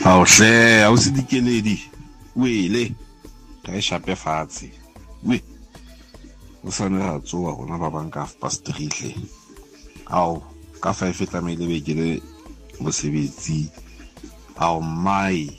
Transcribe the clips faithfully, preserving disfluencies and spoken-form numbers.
Ao hle, ao se dikeledi. Wele. Ka e shape fatshe. We. O sana ha tsoa hona ba bang ka past three hle. Ao ka five tla me le bekele mosebetsi. Ao mai.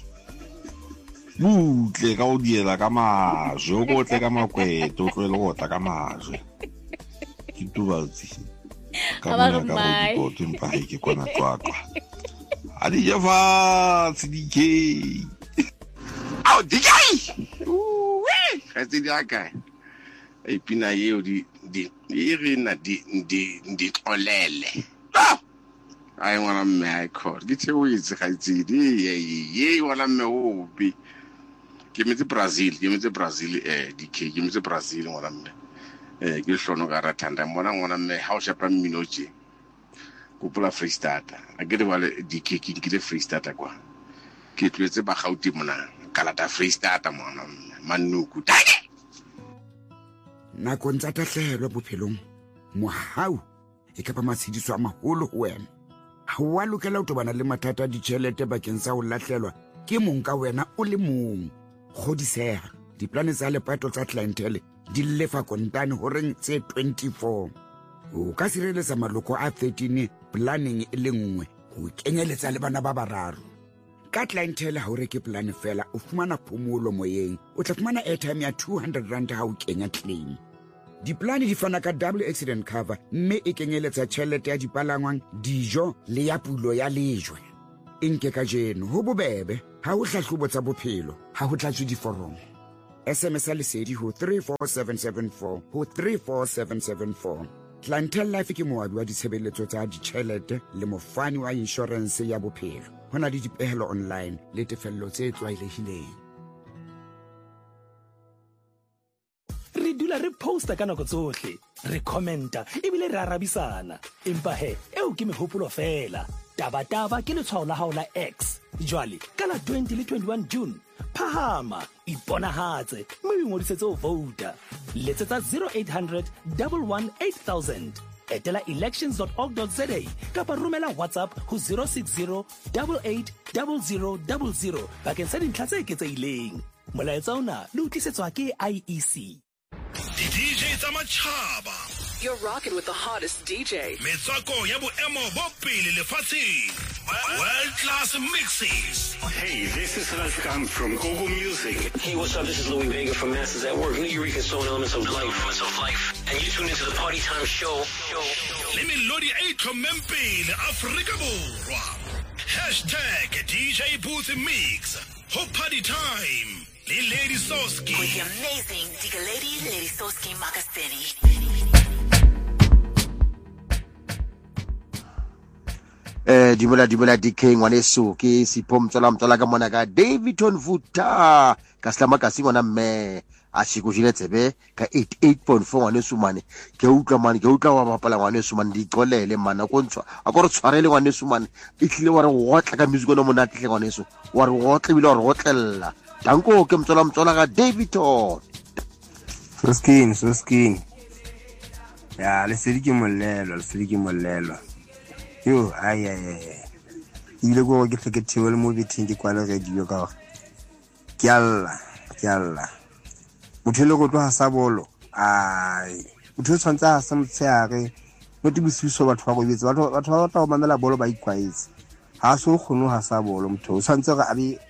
Butle ka o diela ka majwe, o go tle ka makweto, o tlwele go tla ka majwe. Ke tubatsi. Ka bona ka go dipoto empa ha ke kona twakwa. Adi ya fatshe D K. Au D K. Uwe, ga tse di akae. E pina yeo di di e re na di di di olele. Ah! Ai ngwana mme ai khor. Ke tse o itse ga tse di ye ye ngwana mme o bi. Ke metse Brazil, ke metse Brazil eh D K, ke metse Brazil ngwana mme. Eh ke hlono ka rathanda mona ngwana mme ha o shapa mmino tje. Kupula Freestata a ke re wale D K ke nkile Freestata kwa ke tlwetse ba gauti mona kalata Freestata mona manuku take na kontsa tahlelo bophelong mohau e ka ba matshidiso a maholo ho wena ha wa lokela ho tobana le mathata a ditjhelete bakeng sa ho lahlelwa ke mong ka wena o le mong godiseha diplane tsa lepato tsa clientele di lefa kontane ho reng tse twenty-four o ka sireletsa maloko a thirteen planning e le nngwe ho kenyeletsa le bana ba bararo ka clientele ha o reke plan fela o fumana phomolo moyeng o tla fumana airtime ya two hundred rand ha o kenya claim diplane di fana ka double accident cover mme e kenyeletsa tjhelete ya dipalangwang dijo le ya pulo ya lejwe inke ka jeno ho bobebe ha o hlahlobo tsa bophelo ha ho tlatswe diforomo S M S lesedi ho three four seven seven four ho three four seven seven four Clientele Life ke moabi wa ditshebeletso tsa ditjhelete le mofani wa insurance ya bophelo. Hona le dipehelo online le tefello tse tlwaelehileng. Re dula re posta ka nako tsohle, re commenta ebile re arabisana. Empa he, eo ke mehopolo fela. Taba taba ke letshwao la hao la X. Jwale ka la twenty le twenty-one June, phahama iponahatse mme o ngodisetse ho vouta. Letsetsa zero eight hundred, one one eight thousand. Etela elections dot org dot za kapa romela WhatsApp ho zero six zero, eight eight zero zero zero zero bakeng sa dintlha tse eketsehileng. Molaetsa ona le utlisetswa ke I E C. D J tsa matjhaba. You're rocking with the hottest D J. Metswako ya boemo bo pele lefatsheng. World class mixes. Hey, this is Rashkan from Google Music. Hey, what's up? This is Louis Vega from Masters at Work. New Eureka Soul Elements of Life. Elements of Life. And you tune into the Party Time Show. Le melodi e itlhommeng pele Afrika Borwa. Hashtag D J Booth Mix. Ho Party Time. Le Lady Soski. With the amazing Diga Lady, Lady Soski Makasteni. Eh dimola dimola D K ngwaneso ke sipho mtsala mtsala ka mona ka Davidton Vuta ka slama ka singwana mme a shiko jile tsebe ka eighty-eight point four ngwaneso mane ke utlwa mane ke utlwa wa bapala ngwaneso mane di qolele mana go ntshwa a go re tshwarele ngwaneso mane e tlile wa re gotla ka music no monate tle ngwaneso wa re gotla bile wa re gotlella danko ke mtsala mtsala ka Davidton so skin so skin ya le sedike mollelo le sedike mollelo yo ay ay ay ile go ke tle ke thewele mo biting ke kwala radio ka kyalla kyalla mothele go tloha sa bolo ai motho tshwantsa sa mtsheare mo tibisiso batho ba go bitse batho batho ba tla go mamela bolo ba ikwaetse ha so kgono ha sa bolo motho o tshwantse ga abi